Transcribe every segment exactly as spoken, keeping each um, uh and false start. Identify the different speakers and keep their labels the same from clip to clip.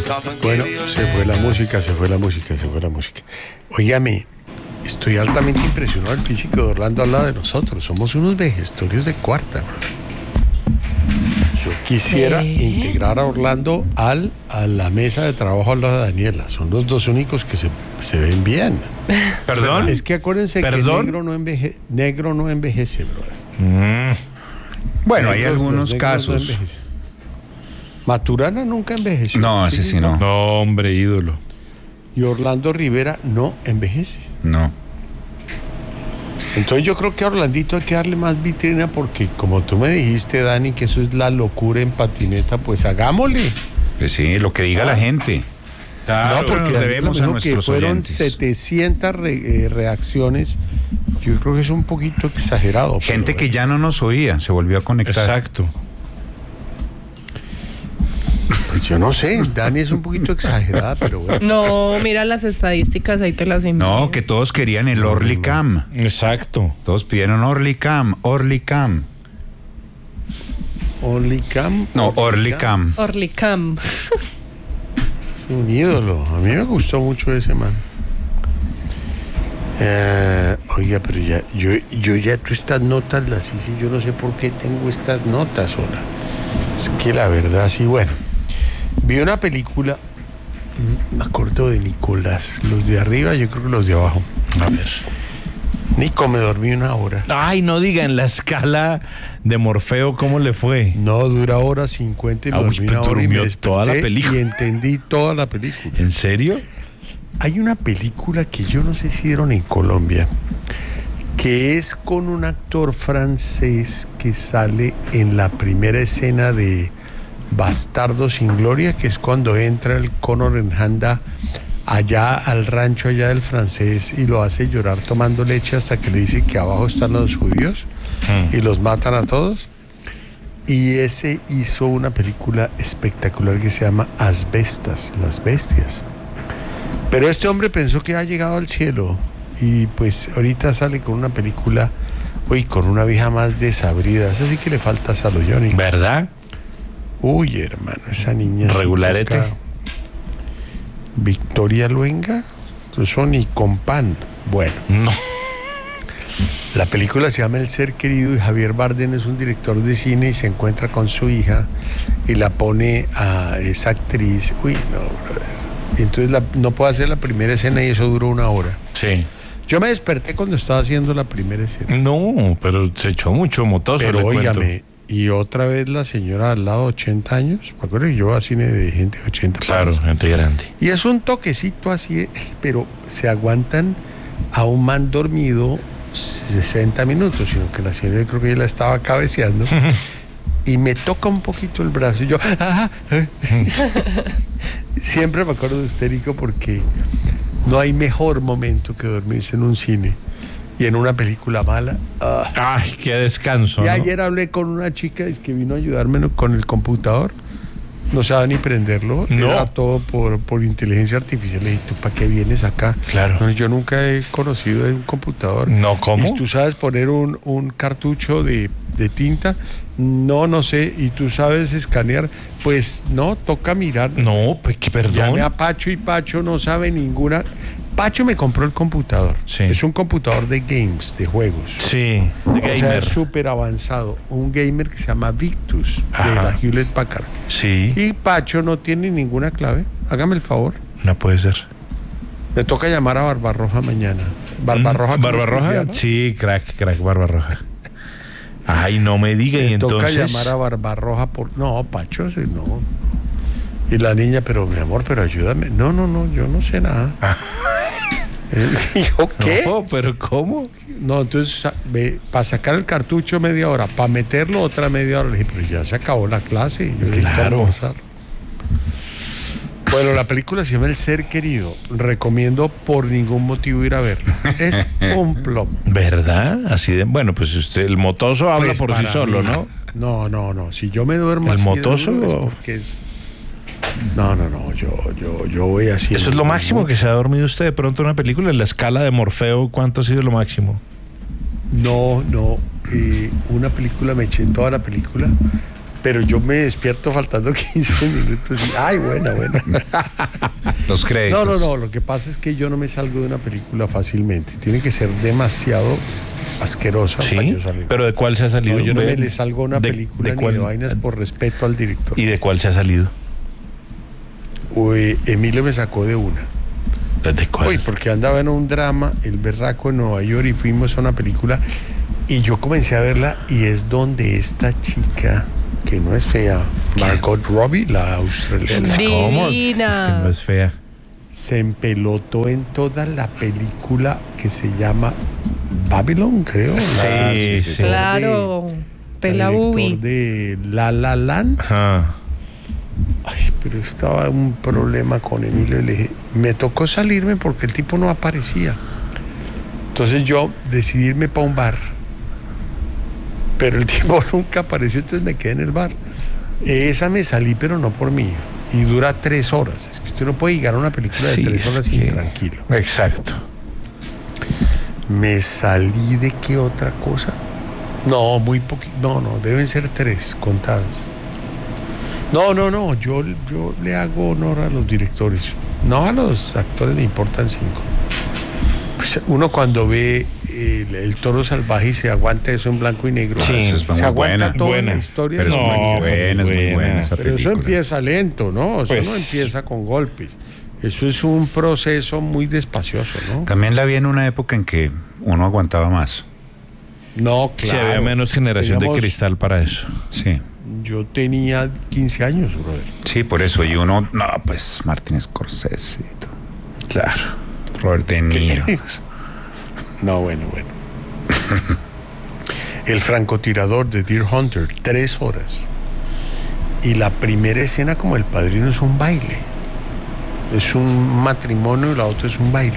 Speaker 1: Bueno, se fue la música, se fue la música, se fue la música. Óigame, estoy altamente impresionado del físico de Orlando al lado de nosotros. Somos unos vejestorios de cuarta, bro. Yo quisiera
Speaker 2: ¿Qué?
Speaker 1: integrar a Orlando al, a la mesa de trabajo al lado de Daniela. Son los dos únicos que se, se ven bien.
Speaker 3: ¿Perdón?
Speaker 1: Es que acuérdense
Speaker 3: ¿Perdón?
Speaker 1: que negro no, enveje, negro no envejece, brother.
Speaker 3: Mm.
Speaker 4: Bueno, hay
Speaker 1: Negros-
Speaker 4: algunos
Speaker 1: los negros no
Speaker 4: casos.
Speaker 1: envejecen. Maturana nunca envejeció.
Speaker 4: No, ese sí no.
Speaker 3: No, hombre, ídolo.
Speaker 1: Y Orlando Rivera no envejece.
Speaker 4: No.
Speaker 1: Entonces yo creo que a Orlandito hay que darle más vitrina porque como tú me dijiste, Dani, que eso es la locura en patineta, pues hagámosle.
Speaker 4: Pues sí, lo que diga la gente.
Speaker 3: Claro,
Speaker 4: No, porque nos
Speaker 1: Daniela
Speaker 4: debemos
Speaker 1: me
Speaker 4: a
Speaker 1: dijo que
Speaker 4: nuestros
Speaker 1: fueron
Speaker 4: oyentes.
Speaker 1: setecientas re- eh, reacciones. Yo creo que es un poquito exagerado.
Speaker 4: Gente
Speaker 1: pero
Speaker 4: que
Speaker 1: bueno.
Speaker 4: ya no nos oía, se volvió a conectar.
Speaker 3: Exacto.
Speaker 1: Pues yo no sé, Dani es un poquito exagerada, pero bueno.
Speaker 2: No, mira las estadísticas, ahí te las envío.
Speaker 4: No, que todos querían el Orlicam.
Speaker 3: Exacto.
Speaker 4: Todos pidieron Orlicam, Orlicam.
Speaker 1: Only Cam.
Speaker 4: No, Orlicam.
Speaker 2: Orlicam.
Speaker 1: Un ídolo. A mí me gustó mucho ese man. Eh, oiga, pero ya, yo, yo ya tú estas notas las hice, yo no sé por qué tengo estas notas ahora. Es que la verdad, sí, bueno. Vi una película, mm, me acuerdo de Nicolás, los de arriba, yo creo que los de abajo.
Speaker 3: A ver.
Speaker 1: Nico, me dormí una hora.
Speaker 3: Ay, no diga en la escala de Morfeo cómo le fue.
Speaker 1: No, dura hora cincuenta y me
Speaker 3: Ah, uy,
Speaker 1: dormí una
Speaker 3: pero
Speaker 1: hora y me
Speaker 3: durmió
Speaker 1: desperté
Speaker 3: toda la película.
Speaker 1: y entendí toda la película.
Speaker 3: ¿En serio?
Speaker 1: Hay una película que yo no sé si dieron en Colombia, que es con un actor francés que sale en la primera escena de Bastardo sin Gloria, que es cuando entra el Conor en Handa allá al rancho allá del francés y lo hace llorar tomando leche hasta que le dice que abajo están los judíos
Speaker 3: Mm.
Speaker 1: y los matan a todos. Y ese hizo una película espectacular que se llama Asbestas, las bestias. Pero este hombre pensó que ha llegado al cielo y pues ahorita sale con una película, uy, con una vieja más desabrida. Esa sí que le falta saloyónica.
Speaker 3: ¿Verdad?
Speaker 1: Uy, hermano, esa niña. sí
Speaker 3: Regularete.
Speaker 1: toca. Victoria Luenga, eso ni con pan. Bueno,
Speaker 3: No.
Speaker 1: la película se llama El Ser Querido y Javier Bardem es un director de cine y se encuentra con su hija y la pone a esa actriz. Uy, no, brother. Entonces la- no puedo hacer la primera escena y eso duró una hora.
Speaker 3: Sí.
Speaker 1: Yo me desperté cuando estaba haciendo la primera escena.
Speaker 3: No, pero se echó mucho motoso.
Speaker 1: Pero
Speaker 3: le cuento.
Speaker 1: óigame, y otra vez la señora al lado, ochenta años. Me acuerdo que yo iba a cine de gente de ochenta
Speaker 3: Claro,
Speaker 1: años.
Speaker 3: gente grande.
Speaker 1: Y es un toquecito así, eh, pero se aguantan a un man dormido sesenta minutos, sino que la señora yo creo que ella la estaba cabeceando. Y me toca un poquito el brazo y yo, "Ah, eh". Siempre me acuerdo de usted, Nico, porque no hay mejor momento que dormirse en un cine y en una película mala. Ah.
Speaker 3: Ay, qué descanso,
Speaker 1: Y
Speaker 3: ¿no?
Speaker 1: ayer hablé con una chica es que vino a ayudarme con el computador. No sabía ni prenderlo.
Speaker 3: No.
Speaker 1: Era todo por, por inteligencia artificial. Le dije, ¿tú para qué vienes acá?
Speaker 3: Claro.
Speaker 1: No, yo nunca he conocido de un computador.
Speaker 3: No, ¿cómo?
Speaker 1: ¿Y tú sabes poner un, un cartucho de, de tinta? No, no sé. ¿Y tú sabes escanear? Pues no, toca mirar.
Speaker 3: No, pues que perdón.
Speaker 1: Llamé a Pacho y Pacho no sabe ninguna. Pacho me compró el computador.
Speaker 3: Sí.
Speaker 1: Es un computador de games, de juegos.
Speaker 3: Sí, de
Speaker 1: O sea,
Speaker 3: gamer.
Speaker 1: es súper avanzado. Un gamer que se llama Victus, de
Speaker 3: Ajá.
Speaker 1: la Hewlett Packard.
Speaker 3: Sí,
Speaker 1: Y Pacho no tiene ninguna clave. Hágame el favor.
Speaker 3: no puede ser.
Speaker 1: Me toca llamar a Barbarroja mañana. ¿Barbarroja? ¿cómo es que se
Speaker 3: ¿Barbarroja?
Speaker 1: llama?
Speaker 3: Sí, crack, crack, Barbarroja. Ay, no me diga, y
Speaker 1: Me toca
Speaker 3: entonces.
Speaker 1: llamar a Barbarroja por... No, Pacho, sí, no. Y la niña, pero mi amor, pero ayúdame. No, no, no, yo no sé nada. Él dijo, ¿qué?
Speaker 3: No, pero ¿cómo?
Speaker 1: No, entonces, para sacar el cartucho media hora, para meterlo otra media hora. Le dije, pero ya se acabó la clase. Yo necesito
Speaker 3: Claro.
Speaker 1: almorzar. Bueno, la película se llama El Ser Querido. Recomiendo por ningún motivo ir a verla. Es un plomo.
Speaker 3: ¿Verdad? Así de. Bueno, pues usted, el motoso habla
Speaker 1: Pues
Speaker 3: por sí
Speaker 1: para
Speaker 3: solo,
Speaker 1: mí.
Speaker 3: ¿no?
Speaker 1: No, no, no. Si yo me duermo
Speaker 3: ¿El
Speaker 1: así de
Speaker 3: motoso
Speaker 1: duro es
Speaker 3: o-
Speaker 1: porque es... No, no, no. Yo, yo, yo voy así.
Speaker 3: Eso es lo máximo que se ha dormido usted de pronto en una película. En la escala de Morfeo, ¿cuánto ha sido lo máximo?
Speaker 1: No, no. eh, una película, me eché toda la película Pero yo me despierto faltando quince minutos y, ay, buena, buena.
Speaker 4: Los créditos.
Speaker 1: No, no, no, lo que pasa es que yo no me salgo de una película fácilmente. Tiene que ser demasiado asquerosa para
Speaker 3: Sí,
Speaker 1: yo salir.
Speaker 3: pero ¿de cuál se ha salido?
Speaker 1: No, yo no
Speaker 3: Ve-
Speaker 1: me le salgo a una
Speaker 3: de-
Speaker 1: película
Speaker 3: de
Speaker 1: ni
Speaker 3: cuál-
Speaker 1: de vainas por respeto al director.
Speaker 3: ¿Y de cuál se ha salido?
Speaker 1: Uy, Emilio me sacó de una.
Speaker 3: ¿De cuál?
Speaker 1: Uy, porque andaba en un drama, El Berraco en Nueva York, y fuimos a una película y yo comencé a verla y es donde esta chica, que no es fea, Margot Robbie, la australiana,
Speaker 2: Sí.
Speaker 3: ¿Cómo? Es
Speaker 2: Divina.
Speaker 3: que no es fea.
Speaker 1: se empelotó en toda la película que se llama Babylon, creo. La-
Speaker 3: Sí, sí.
Speaker 2: Claro.
Speaker 1: la
Speaker 2: Pela
Speaker 1: director
Speaker 2: Ubi.
Speaker 1: de La La Land.
Speaker 3: Ajá.
Speaker 1: Ay, pero estaba un problema con Emilio y le dije, me tocó salirme porque el tipo no aparecía. Entonces yo decidí irme para un bar, pero el tipo nunca apareció, entonces me quedé en el bar. Esa me salí, pero no por mí. Y dura tres horas. Es que usted no puede llegar a una película de
Speaker 3: Sí,
Speaker 1: tres
Speaker 3: es
Speaker 1: horas
Speaker 3: que-
Speaker 1: intranquilo.
Speaker 3: Exacto.
Speaker 1: ¿Me salí de qué otra cosa? No, muy poquito. No, no, deben ser tres contadas. No, no, no, yo, yo le hago honor a los directores. No, a los actores me importan cinco. Pues uno cuando ve el, el Toro Salvaje y se aguanta eso en blanco y negro.
Speaker 3: Sí,
Speaker 4: eso es
Speaker 1: se
Speaker 4: muy
Speaker 1: aguanta
Speaker 4: buena.
Speaker 1: toda
Speaker 3: Buena.
Speaker 1: la historia.
Speaker 4: Pero
Speaker 1: de
Speaker 4: es
Speaker 1: los
Speaker 3: No,
Speaker 4: muy
Speaker 1: maquillajes.
Speaker 4: buena, es muy
Speaker 3: buena.
Speaker 4: buena esa
Speaker 1: Pero eso
Speaker 4: película.
Speaker 1: empieza lento, ¿no? Eso
Speaker 3: Pues-
Speaker 1: no empieza con golpes. Eso es un proceso muy despacioso, ¿no?
Speaker 4: También la vi en una época en que uno aguantaba más.
Speaker 1: No,
Speaker 3: Sí,
Speaker 1: claro.
Speaker 3: había menos generación
Speaker 1: Teníamos-
Speaker 3: de cristal para eso.
Speaker 4: Sí.
Speaker 1: Yo tenía quince años, brother.
Speaker 4: Sí, por eso. Y uno, no, pues Martin Scorsese, y todo.
Speaker 3: Claro.
Speaker 4: Robert De Niro.
Speaker 1: No, bueno, bueno. El francotirador de Deer Hunter, tres horas. Y la primera escena, como El Padrino, es un baile. Es un matrimonio y la otra es un baile.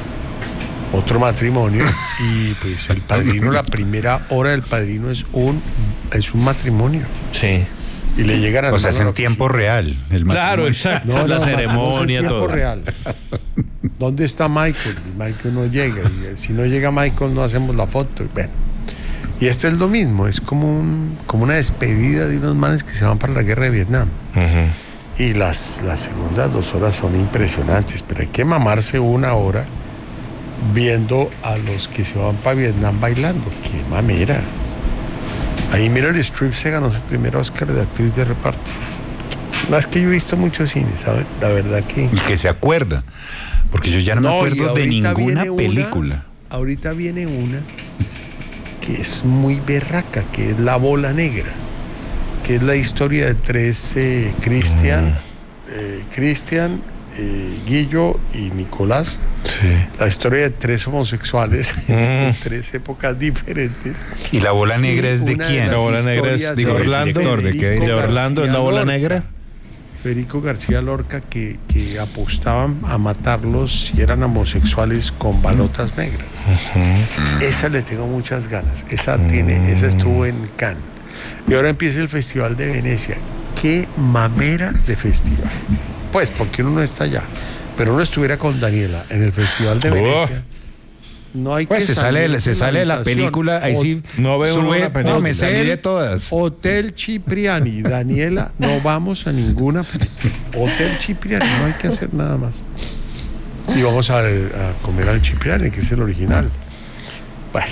Speaker 1: Otro matrimonio. Y pues El Padrino, la primera hora del Padrino es un, es un matrimonio.
Speaker 3: Sí.
Speaker 1: Y le llegan a
Speaker 4: O sea, es en tiempo real. El
Speaker 3: Claro,
Speaker 4: matrimonio.
Speaker 3: exacto.
Speaker 1: No,
Speaker 3: la
Speaker 1: no,
Speaker 3: ceremonia,
Speaker 1: no, no,
Speaker 3: todo.
Speaker 1: en tiempo real. ¿Dónde está Michael? Y Michael no llega. Y eh, si no llega Michael, no hacemos la foto. Y bueno. Y este es lo mismo. Es como, un, como una despedida de unos manes que se van para la guerra de Vietnam.
Speaker 3: Ujú.
Speaker 1: Y las, las segundas dos horas son impresionantes. Pero hay que mamarse una hora viendo a los que se van para Vietnam bailando. ¡Qué mamera! Ahí Meryl Streep se ganó su primer Oscar de actriz de reparto. No, es que yo he visto mucho cine, ¿sabes? La verdad que...
Speaker 4: Y que se acuerda. Porque yo ya no, me
Speaker 1: y
Speaker 4: acuerdo de
Speaker 1: ahorita
Speaker 4: ninguna
Speaker 1: viene una-
Speaker 4: película.
Speaker 1: ahorita viene una que es muy berraca, que es La Bola Negra, que es la historia de tres, eh, Cristian, eh, Cristian, eh, Guillo y Nicolás.
Speaker 3: Sí.
Speaker 1: La historia de tres homosexuales
Speaker 3: Mm.
Speaker 1: en tres épocas diferentes.
Speaker 4: ¿Y la bola negra es de
Speaker 1: Una de
Speaker 4: quién?
Speaker 1: las
Speaker 3: La bola negra es
Speaker 1: historias
Speaker 3: de
Speaker 1: de
Speaker 3: Orlando.
Speaker 4: director, ¿de qué?
Speaker 1: Federico
Speaker 3: De Orlando, ¿es la bola
Speaker 1: García
Speaker 3: negra?
Speaker 1: Lorca. Federico García Lorca, que, que apostaban a matarlos si eran homosexuales con balotas negras. Esa le tengo muchas ganas. Esa tiene, esa estuvo en Cannes. Y ahora empieza el Festival de Venecia. Qué mamera de festival. Pues porque uno no está allá. Pero uno estuviera con Daniela en el Festival de
Speaker 3: Oh.
Speaker 1: Venecia. No hay
Speaker 4: Pues
Speaker 1: que
Speaker 4: se sale,
Speaker 1: salir
Speaker 4: se
Speaker 1: de
Speaker 4: sale de la
Speaker 1: habitación.
Speaker 4: película, ahí
Speaker 1: O-
Speaker 4: sí.
Speaker 3: no veo
Speaker 4: sube,
Speaker 3: una película.
Speaker 4: No, me salí de todas.
Speaker 1: Hotel Cipriani, Daniela, no vamos a ninguna película. Hotel Cipriani, no hay que hacer nada más. Y vamos a, a comer al Cipriani, que es el original. Bueno,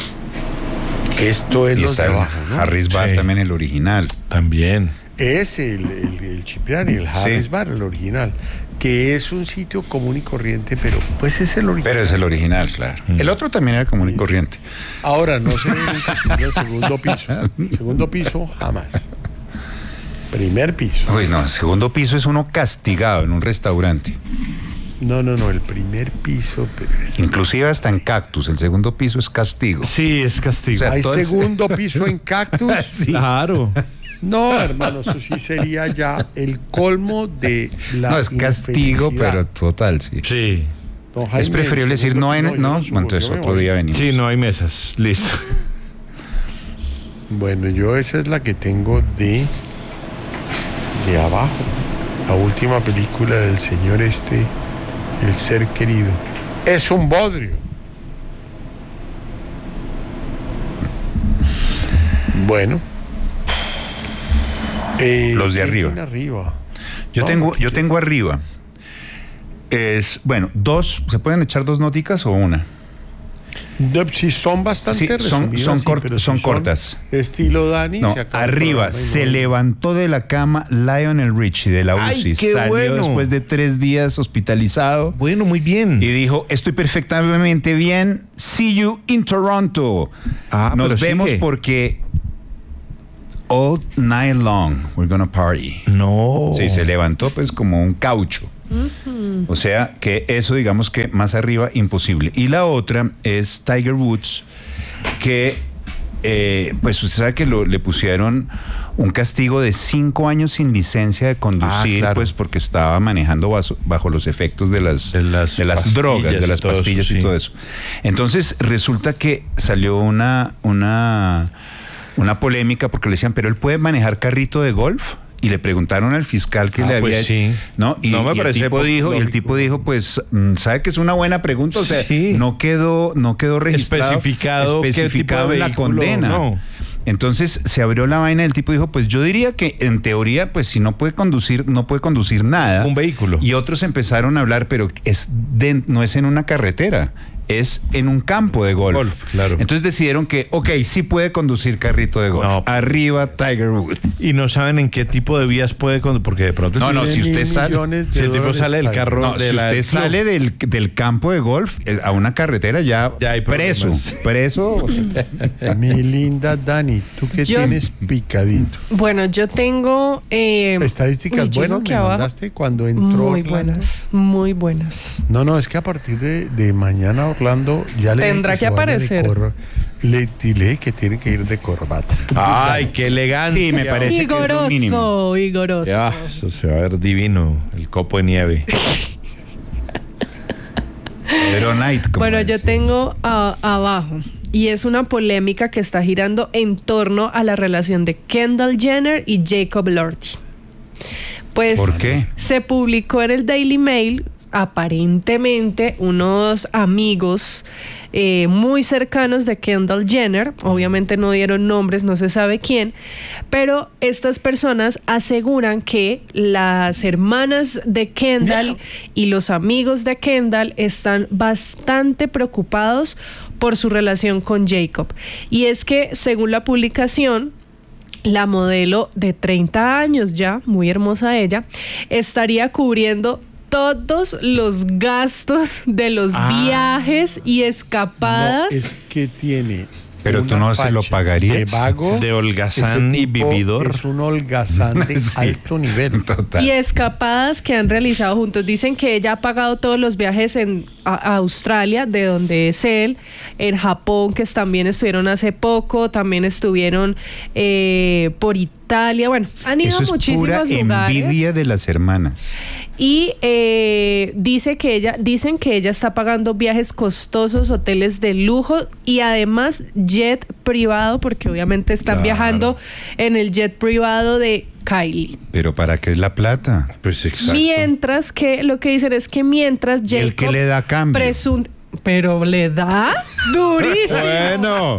Speaker 1: esto es
Speaker 4: Y
Speaker 1: los
Speaker 4: está
Speaker 1: de
Speaker 4: el
Speaker 1: abajo, ¿no?
Speaker 4: Harris Bar
Speaker 3: Sí.
Speaker 4: también, el original.
Speaker 3: También.
Speaker 1: Es el, el, el Cipriani, el Harris Bar, el original, que es un sitio común y corriente, pero pues es el original.
Speaker 4: Pero es el original, claro.
Speaker 3: Mm.
Speaker 4: El otro también era común y
Speaker 1: Sí, sí.
Speaker 4: corriente.
Speaker 1: Ahora, no se debe nunca subir al segundo piso. Segundo piso, jamás. Primer piso.
Speaker 4: Uy, no, el segundo piso es uno castigado en un restaurante.
Speaker 1: No, no, no, el primer piso, pero es...
Speaker 4: Inclusive hasta en Cactus, el segundo piso es castigo.
Speaker 3: Sí, es castigo.
Speaker 4: O sea,
Speaker 1: ¿Hay
Speaker 4: entonces-
Speaker 1: segundo piso en Cactus?
Speaker 3: Claro.
Speaker 1: No, hermano, eso sí sería ya el colmo de la
Speaker 4: No, es castigo,
Speaker 1: infelicidad.
Speaker 4: pero total, sí.
Speaker 3: Sí.
Speaker 1: Don Jaime,
Speaker 4: Es preferible
Speaker 1: el
Speaker 4: decir
Speaker 1: segundo
Speaker 4: no en...
Speaker 1: piso, yo
Speaker 4: No,
Speaker 1: subo,
Speaker 4: entonces
Speaker 1: yo me
Speaker 4: otro
Speaker 1: voy.
Speaker 4: día venimos.
Speaker 3: Sí, no hay mesas. Listo.
Speaker 1: Bueno, yo esa es la que tengo de de abajo. La última película del señor este, El Ser Querido. Es un bodrio. Bueno. Eh,
Speaker 4: Los de
Speaker 1: ¿quién
Speaker 4: arriba.
Speaker 1: tiene arriba?
Speaker 4: Yo
Speaker 1: No,
Speaker 4: tengo,
Speaker 1: pues,
Speaker 4: yo
Speaker 1: ¿quién?
Speaker 4: tengo arriba. Es, bueno, dos, ¿se pueden echar dos nóticas o una?
Speaker 1: No, sí, son bastante
Speaker 4: Sí, son-
Speaker 1: resumidas,
Speaker 4: son
Speaker 1: sí,
Speaker 4: cort-
Speaker 1: pero si
Speaker 4: son cortas.
Speaker 1: Estilo Dani.
Speaker 4: No,
Speaker 1: se acaba el
Speaker 4: arriba,
Speaker 1: programa y
Speaker 4: se
Speaker 1: no-
Speaker 4: levantó de la cama Lionel Richie de la U C I.
Speaker 3: ¡Ay, qué
Speaker 4: Salió
Speaker 3: bueno!
Speaker 4: después de tres días hospitalizado.
Speaker 3: Bueno, muy bien.
Speaker 4: Y dijo, estoy perfectamente bien. See you in Toronto.
Speaker 3: Ah,
Speaker 4: Nos
Speaker 3: pero
Speaker 4: vemos
Speaker 3: sigue.
Speaker 4: porque all night long we're gonna party.
Speaker 3: No.
Speaker 4: Sí, se levantó pues como un caucho. O sea que eso digamos que más arriba imposible. Y la otra es Tiger Woods, que eh, pues usted sabe que lo- le pusieron un castigo de cinco años sin licencia de conducir,
Speaker 3: Ah, claro.
Speaker 4: pues porque estaba manejando bajo, bajo los efectos de las,
Speaker 3: De las pastillas
Speaker 4: drogas, de
Speaker 3: y
Speaker 4: las
Speaker 3: todo eso,
Speaker 4: pastillas y
Speaker 3: sí.
Speaker 4: todo eso. Entonces resulta que salió una, una, una polémica porque le decían, pero él puede manejar carrito de golf. Y le preguntaron al fiscal que
Speaker 3: Ah,
Speaker 4: le había
Speaker 3: pues sí.
Speaker 4: ¿no? Y,
Speaker 3: No me
Speaker 4: y el
Speaker 3: parece
Speaker 4: tipo
Speaker 3: poco
Speaker 4: dijo, y el
Speaker 3: lógico.
Speaker 4: tipo dijo, pues, mm, sabe que es una buena pregunta, o sea,
Speaker 3: Sí.
Speaker 4: no quedó, no quedó registrado,
Speaker 3: Especificado qué
Speaker 4: especificado
Speaker 3: tipo de
Speaker 4: en la
Speaker 3: vehículo,
Speaker 4: condena.
Speaker 3: no.
Speaker 4: Entonces se abrió la vaina y el tipo dijo, pues yo diría que en teoría, pues si no puede conducir, no puede conducir nada.
Speaker 3: Un vehículo.
Speaker 4: Y otros empezaron a hablar, pero es de- no es en una carretera, es en un campo de golf.
Speaker 3: Golf, claro.
Speaker 4: Entonces decidieron que, ok, sí puede conducir carrito de golf.
Speaker 3: No.
Speaker 4: Arriba Tiger Woods.
Speaker 3: Y no saben en qué tipo de vías puede conducir, porque de pronto...
Speaker 4: No, no,
Speaker 1: Tiene
Speaker 4: si usted
Speaker 1: mil
Speaker 4: sale-
Speaker 1: millones de
Speaker 3: si el tipo
Speaker 1: dólares
Speaker 3: sale del
Speaker 1: Tiger.
Speaker 3: carro-
Speaker 4: No,
Speaker 3: de
Speaker 4: si
Speaker 3: la
Speaker 4: usted
Speaker 3: del club.
Speaker 4: sale del, del campo de golf eh, a una carretera ya,
Speaker 3: Ya hay
Speaker 4: preso,
Speaker 3: problemas.
Speaker 4: preso.
Speaker 1: Mi linda Dani, tú que
Speaker 2: Yo-
Speaker 1: tienes picadito.
Speaker 2: Bueno, yo tengo... eh,
Speaker 1: Estadísticas
Speaker 2: uy, yo
Speaker 1: buenas
Speaker 2: creo que
Speaker 1: me
Speaker 2: abajo-
Speaker 1: mandaste cuando entró
Speaker 2: Muy
Speaker 1: Orlando.
Speaker 2: buenas, muy buenas.
Speaker 1: No, no, es que a partir de, de mañana Orlando ya le
Speaker 2: Tendrá
Speaker 1: dije
Speaker 2: que
Speaker 1: se vaya de
Speaker 2: aparecer.
Speaker 1: cor- Le dile que tiene que ir de corbata.
Speaker 3: Ay, qué elegante.
Speaker 4: Sí, me parece. que es lo mínimo.
Speaker 2: Vigoroso, vigoroso.
Speaker 3: Ya, eso se va a ver divino, el copo de nieve.
Speaker 4: Pero Night, como
Speaker 2: Bueno, yo
Speaker 4: dice.
Speaker 2: tengo a- abajo, y es una polémica que está girando en torno a la relación de Kendall Jenner y Jacob Elordi. Pues
Speaker 4: ¿Por qué?
Speaker 2: se publicó en el Daily Mail, aparentemente unos amigos eh, muy cercanos de Kendall Jenner, obviamente no dieron nombres, no se sabe quién, pero estas personas aseguran que las hermanas de Kendall y los amigos de Kendall están bastante preocupados por su relación con Jacob. Y es que, según la publicación, la modelo de treinta años ya, muy hermosa ella, estaría cubriendo todos los gastos de los
Speaker 3: Ah.
Speaker 2: viajes y escapadas.
Speaker 1: No, es que tiene.
Speaker 4: Pero
Speaker 1: una
Speaker 4: tú no se lo
Speaker 1: facha
Speaker 4: pagarías.
Speaker 1: De vago.
Speaker 3: De holgazán
Speaker 1: Ese
Speaker 3: y
Speaker 1: tipo
Speaker 3: vividor.
Speaker 1: Es un holgazán de
Speaker 4: Sí.
Speaker 1: alto nivel.
Speaker 4: Total.
Speaker 2: Y escapadas que han realizado juntos. Dicen que ella ha pagado todos los viajes en a- a Australia, de donde es él, en Japón, que también estuvieron hace poco, también estuvieron eh, por Italia. Bueno, han ido
Speaker 4: Eso
Speaker 2: a
Speaker 4: es
Speaker 2: muchísimos
Speaker 4: pura
Speaker 2: lugares.
Speaker 4: envidia de las hermanas.
Speaker 2: Y eh, dice que ella, dicen que ella está pagando viajes costosos, hoteles de lujo y además jet privado, porque obviamente están
Speaker 4: Claro.
Speaker 2: viajando en el jet privado de Kylie.
Speaker 4: Pero ¿para qué es la plata?
Speaker 3: Pues exacto.
Speaker 2: Mientras que lo que dicen es que mientras
Speaker 4: ¿Y
Speaker 2: Jacob
Speaker 4: el que le da cambio?
Speaker 2: presun- pero le da durísimo.
Speaker 3: Bueno,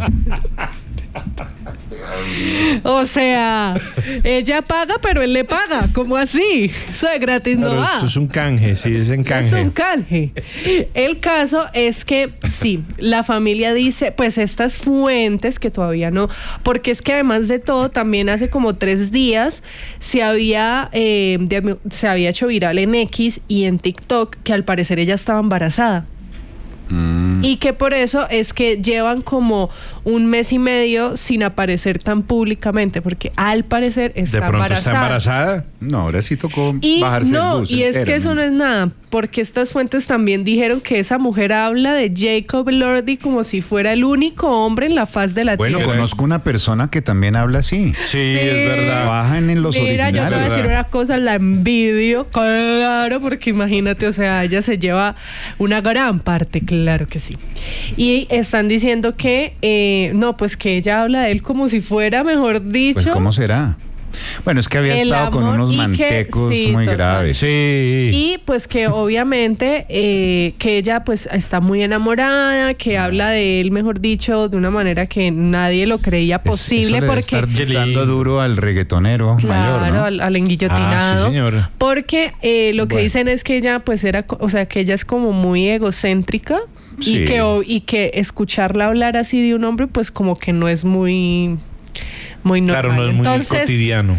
Speaker 2: O sea, ella paga, pero él le paga. ¿Cómo así? Eso de gratis no
Speaker 3: pero
Speaker 2: va.
Speaker 3: eso es un canje, sí, es en
Speaker 2: Es
Speaker 3: canje.
Speaker 2: un canje. El caso es que sí, la familia dice, pues estas fuentes que todavía no, porque es que además de todo, también hace como tres días se había, eh, de- se había hecho viral en X y en TikTok que al parecer ella estaba embarazada.
Speaker 4: Mm.
Speaker 2: Y que por eso es que llevan como un mes y medio sin aparecer tan públicamente, porque al parecer está
Speaker 3: De pronto
Speaker 2: embarazada.
Speaker 3: está embarazada.
Speaker 4: No, ahora sí tocó
Speaker 2: Y
Speaker 4: bajarse
Speaker 2: no,
Speaker 4: el bus.
Speaker 2: y es que eso no es nada, porque estas fuentes también dijeron que esa mujer habla de Jacob Elordi como si fuera el único hombre en la faz de la
Speaker 4: Bueno,
Speaker 2: tierra.
Speaker 4: conozco una persona que también habla así.
Speaker 3: Sí, es verdad.
Speaker 4: Trabajan en los
Speaker 2: Mira, yo te voy a
Speaker 4: originales.
Speaker 2: decir una cosa, la envidio, claro, porque imagínate, o sea, ella se lleva una gran parte, claro que sí. Y están diciendo que, eh, no, pues que ella habla de él como si fuera, mejor dicho,
Speaker 4: Pues, ¿cómo será? Bueno, es que había
Speaker 2: El
Speaker 4: estado con
Speaker 2: amor
Speaker 4: unos
Speaker 2: y que-
Speaker 4: mantecos
Speaker 2: sí,
Speaker 4: muy
Speaker 2: total.
Speaker 4: graves.
Speaker 3: Sí.
Speaker 2: Y pues que obviamente eh, que ella pues está muy enamorada, que habla de él, mejor dicho, de una manera que nadie lo creía
Speaker 4: Es-
Speaker 2: posible
Speaker 4: eso le debe
Speaker 2: porque...
Speaker 4: estar
Speaker 3: Qué
Speaker 4: dando
Speaker 3: lindo.
Speaker 4: duro al reggaetonero
Speaker 2: Claro,
Speaker 4: mayor, ¿no?
Speaker 2: al, al enguillotinado.
Speaker 3: Ah, sí, señora.
Speaker 2: Porque eh, lo que
Speaker 1: Bueno.
Speaker 2: dicen es que ella, pues era, co- o sea, que ella es como muy egocéntrica
Speaker 4: Sí.
Speaker 2: y que o- y que escucharla hablar así de un hombre, pues como que no es muy, muy normal.
Speaker 3: Claro, no es muy
Speaker 2: Entonces,
Speaker 3: cotidiano.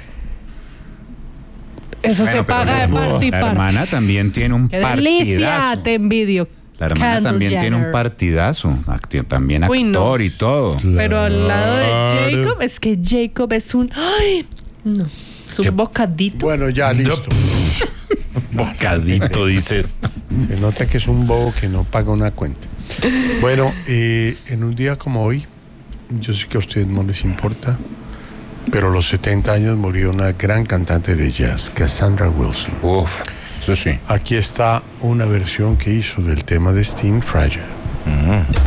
Speaker 2: eso
Speaker 4: Bueno,
Speaker 2: se
Speaker 4: pero
Speaker 2: paga de
Speaker 4: la-
Speaker 2: parte y
Speaker 4: La
Speaker 2: parte.
Speaker 4: hermana también tiene un
Speaker 2: Qué delicia,
Speaker 4: partidazo.
Speaker 2: te envidio.
Speaker 4: La hermana
Speaker 2: Kendall
Speaker 4: también tiene un
Speaker 2: Jenner.
Speaker 4: partidazo. acti- También
Speaker 2: Uy,
Speaker 4: actor
Speaker 2: no.
Speaker 4: y todo.
Speaker 2: Pero al lado de
Speaker 3: Claro.
Speaker 2: Jacob, es que Jacob es un... ¡Ay! No, es un
Speaker 3: ¿Qué?
Speaker 2: bocadito.
Speaker 1: Bueno, ya listo.
Speaker 3: Bocadito, dices.
Speaker 1: Se nota que es un bobo que no paga una cuenta. Bueno, eh, en un día como hoy, yo sé que a ustedes no les importa, pero a los setenta años murió una gran cantante de jazz, Cassandra Wilson.
Speaker 4: Uf, eso sí.
Speaker 1: Aquí está una versión que hizo del tema de Sting, Fragile.
Speaker 3: Mm.